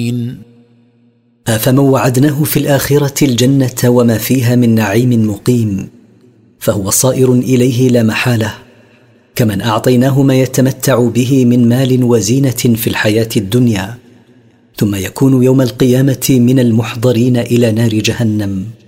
أفمن وعدناه في الآخرة الجنة وما فيها من نعيم مقيم فهو صائر إليه لا محالة، كمن أعطيناه ما يتمتع به من مال وزينة في الحياة الدنيا ثم يكون يوم القيامة من المحضرين إلى نار جهنم.